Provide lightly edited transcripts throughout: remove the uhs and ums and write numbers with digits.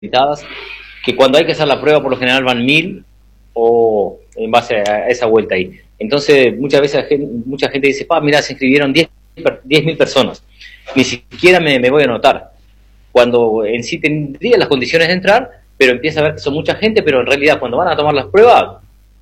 limitadas, que cuando hay que hacer la prueba por lo general van 1000 o en base a esa vuelta ahí. Entonces muchas veces mucha gente dice, mira, se inscribieron 10.000 personas, ni siquiera me voy a anotar, cuando en sí tendría las condiciones de entrar, pero empieza a ver que son mucha gente, pero en realidad cuando van a tomar las pruebas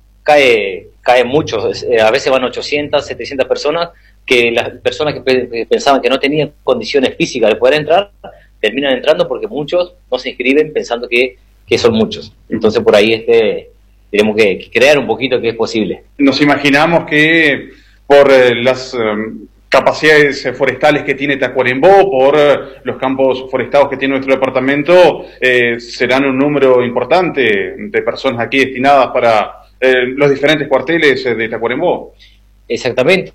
cae muchos, a veces van 800, 700 personas, que las personas que pensaban que no tenían condiciones físicas de poder entrar, terminan entrando porque muchos no se inscriben pensando que son muchos. Entonces por ahí tenemos que crear un poquito que es posible. Nos imaginamos que por las capacidades forestales que tiene Tacuarembó, por los campos forestados que tiene nuestro departamento, serán un número importante de personas aquí destinadas para los diferentes cuarteles de Tacuarembó. Exactamente.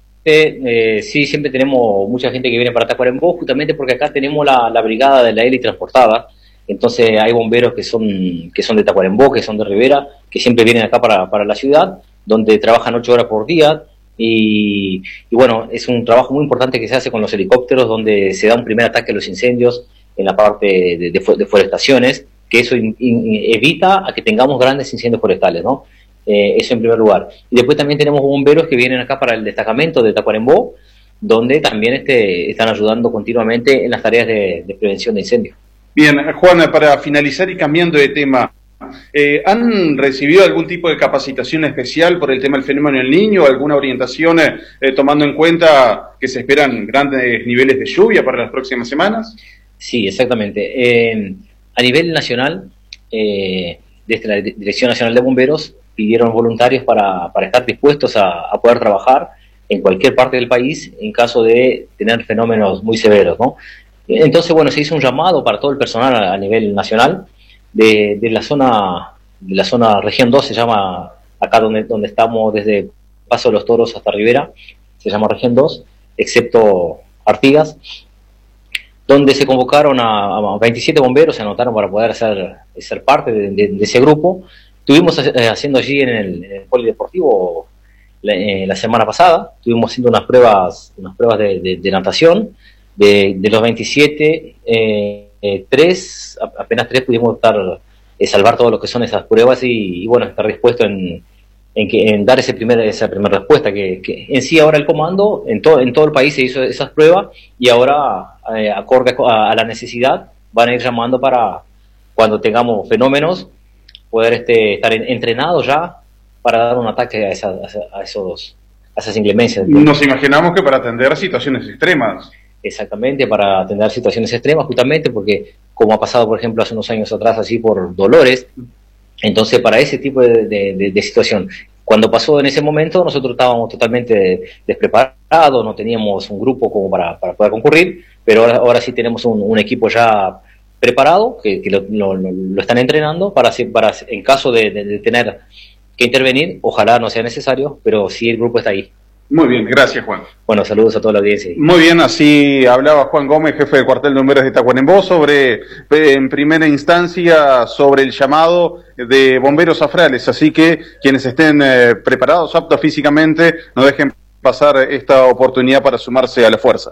Sí, siempre tenemos mucha gente que viene para Tacuarembó, justamente porque acá tenemos la brigada de la heli transportada. Entonces hay bomberos que son de Tacuarembó, que son de Rivera, que siempre vienen acá para la ciudad, donde trabajan 8 horas por día. Y bueno, es un trabajo muy importante que se hace con los helicópteros, donde se da un primer ataque a los incendios en la parte de forestaciones, que eso evita a que tengamos grandes incendios forestales, ¿no? Eso en primer lugar. Y después también tenemos bomberos que vienen acá para el destacamento de Tacuarembó, donde también están ayudando continuamente en las tareas de prevención de incendios. Bien, Juan, para finalizar y cambiando de tema, ¿han recibido algún tipo de capacitación especial por el tema del fenómeno del Niño, alguna orientación tomando en cuenta que se esperan grandes niveles de lluvia para las próximas semanas? Sí, exactamente. A nivel nacional, desde la Dirección Nacional de Bomberos, pidieron voluntarios para estar dispuestos a poder trabajar en cualquier parte del país en caso de tener fenómenos muy severos, ¿no? Entonces, bueno, se hizo un llamado para todo el personal a nivel nacional de la zona región 2, se llama acá donde estamos desde Paso de los Toros hasta Rivera, se llama región 2, excepto Artigas, donde se convocaron a 27 bomberos, se anotaron para poder ser parte de ese grupo. Estuvimos haciendo allí en el polideportivo la semana pasada, estuvimos haciendo unas pruebas de natación. De los 27, apenas 3 pudimos salvar todo lo que son esas pruebas y bueno, estar dispuesto en dar esa primera respuesta, que en sí ahora el comando en todo el país se hizo esas pruebas y ahora, acorde a la necesidad, van a ir llamando para cuando tengamos fenómenos, poder estar entrenados ya para dar un ataque a esas inclemencias. Nos imaginamos que para atender situaciones extremas. Exactamente, para atender situaciones extremas, justamente porque, como ha pasado, por ejemplo, hace unos años atrás, así por Dolores, entonces para ese tipo de situación, cuando pasó en ese momento, nosotros estábamos totalmente despreparados, no teníamos un grupo como para poder concurrir, pero ahora sí tenemos un equipo ya preparado, que lo están entrenando, para en caso de tener que intervenir, ojalá no sea necesario, pero sí el grupo está ahí. Muy bien, gracias, Juan. Bueno, saludos a toda la audiencia. Muy bien, así hablaba Juan Gómez, jefe del cuartel de bomberos de Tacuarembó, en primera instancia, sobre el llamado de bomberos zafrales. Así que quienes estén preparados, aptos físicamente, no dejen pasar esta oportunidad para sumarse a la fuerza.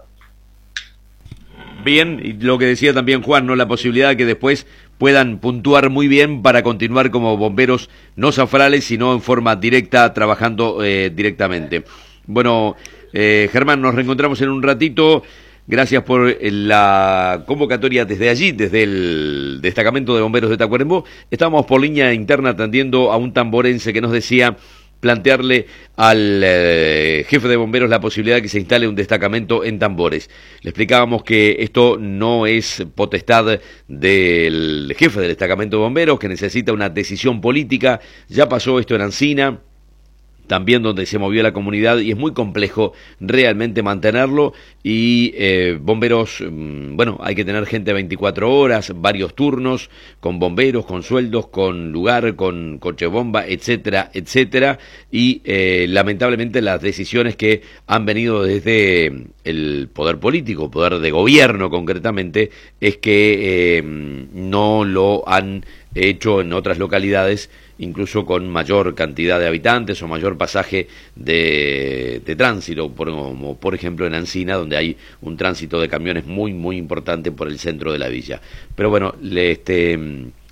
Bien, y lo que decía también Juan, ¿no? La posibilidad de que después puedan puntuar muy bien para continuar como bomberos no zafrales, sino en forma directa, trabajando directamente. Bueno, Germán, nos reencontramos en un ratito. Gracias por la convocatoria desde allí, desde el destacamento de bomberos de Tacuarembó. Estábamos por línea interna atendiendo a un tamborense que nos decía plantearle al jefe de bomberos la posibilidad de que se instale un destacamento en Tambores. Le explicábamos que esto no es potestad del jefe del destacamento de bomberos, que necesita una decisión política. Ya pasó esto en Ancina, también donde se movió la comunidad, y es muy complejo realmente mantenerlo. Y bomberos, bueno, hay que tener gente 24 horas, varios turnos, con bomberos, con sueldos, con lugar, con coche bomba, etcétera, etcétera. Y lamentablemente las decisiones que han venido desde el poder político, poder de gobierno concretamente, es que no lo han hecho en otras localidades, incluso con mayor cantidad de habitantes o mayor pasaje de tránsito, como por ejemplo en Ancina, donde hay un tránsito de camiones muy, muy importante por el centro de la villa. Pero bueno,